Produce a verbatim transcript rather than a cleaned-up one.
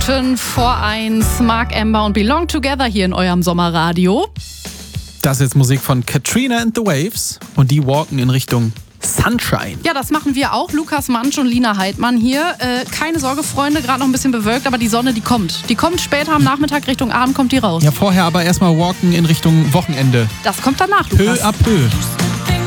Minuten vor eins. Mark Amber und Belong Together hier in eurem Sommerradio. Das ist jetzt Musik von Katrina and the Waves und die walken in Richtung Sunshine. Ja, das machen wir auch. Lukas Mansch und Lina Heidmann hier. Äh, keine Sorge, Freunde, gerade noch ein bisschen bewölkt, aber die Sonne, die kommt. Die kommt später am Nachmittag, Richtung Abend kommt die raus. Ja, vorher aber erstmal walken in Richtung Wochenende. Das kommt danach, Lukas. Peu à peu.